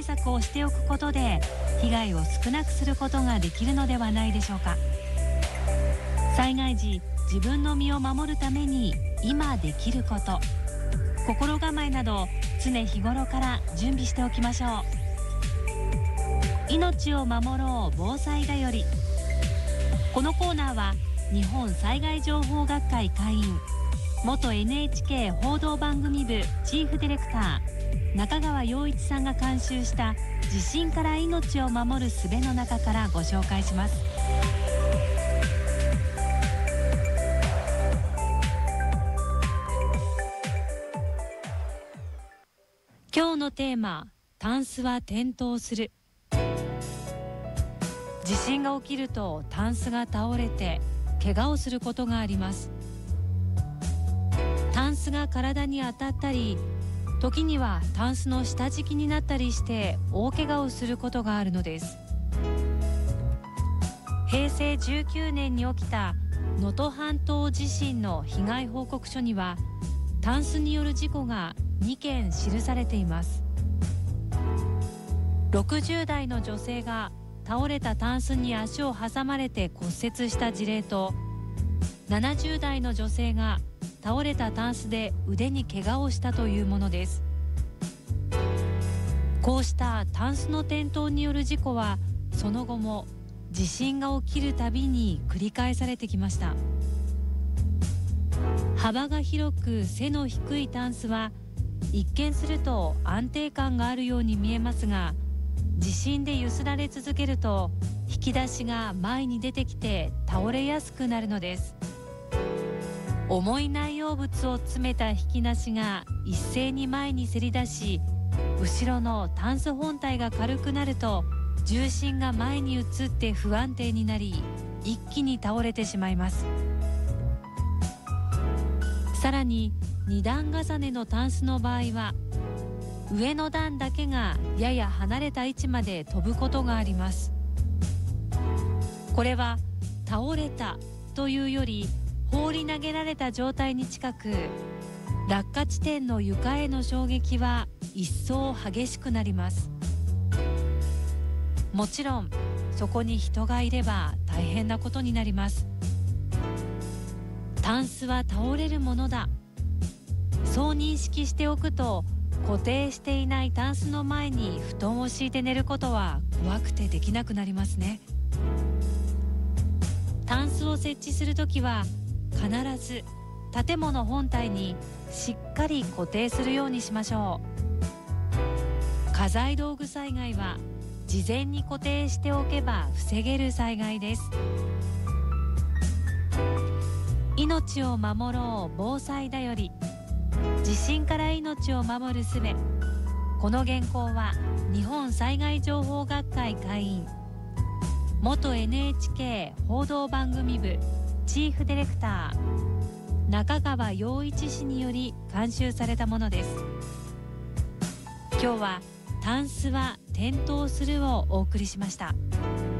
対策をしておくことで被害を少なくすることができるのではないでしょうか。災害時、自分の身を守るために今できること、心構えなど常日頃から準備しておきましょう。命を守ろう防災だより。このコーナーは日本災害情報学会会員、元 NHK 報道番組部チーフディレクター中川陽一さんが監修した地震から命を守る術の中からご紹介します。今日のテーマ、タンスは転倒する。地震が起きるとタンスが倒れて怪我をすることがあります。タンスが体に当たったり、時にはタンスの下敷きになったりして大怪我をすることがあるのです。平成19年に起きた能登半島地震の被害報告書にはタンスによる事故が2件記されています。60代の女性が倒れたタンスに足を挟まれて骨折した事例と、70代の女性が倒れたタンスで腕に怪我をしたというものです。こうしたタンスの転倒による事故はその後も地震が起きるたびに繰り返されてきました。幅が広く背の低いタンスは一見すると安定感があるように見えますが、地震で揺すられ続けると引き出しが前に出てきて倒れやすくなるのです。重い内容物を詰めた引き出しが一斉に前にせり出し、後ろのタンス本体が軽くなると重心が前に移って不安定になり、一気に倒れてしまいます。さらに2段重ねのタンスの場合は上の段だけがやや離れた位置まで飛ぶことがあります。これは倒れたというより放り投げられた状態に近く、落下地点の床への衝撃は一層激しくなります。もちろんそこに人がいれば大変なことになります。タンスは倒れるものだ、そう認識しておくと、固定していないタンスの前に布団を敷いて寝ることは怖くてできなくなりますね。タンスを設置するときは必ず建物本体にしっかり固定するようにしましょう。家財道具災害は事前に固定しておけば防げる災害です。命を守ろう防災だより。地震から命を守る術。この原稿は日本災害情報学会会員、元 NHK 報道番組部チーフディレクター中川陽一氏により監修されたものです。今日はタンスは転倒するをお送りしました。